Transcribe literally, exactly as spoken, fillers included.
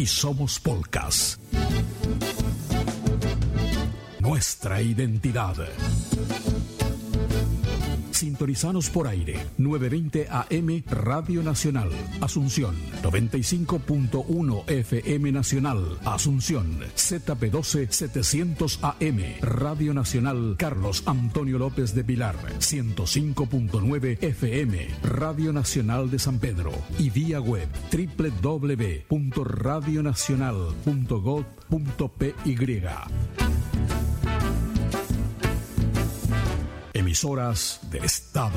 somos Polcas. Nuestra identidad. Sintonizanos por aire, novecientos veinte A M Radio Nacional, Asunción, noventa y cinco punto uno F M Nacional, Asunción, Z P doce setecientos A M, Radio Nacional Carlos Antonio López de Pilar, ciento cinco punto nueve F M, Radio Nacional de San Pedro, y vía web doble u doble u doble u punto radio nacional punto gob punto p y. Emisoras del Estado.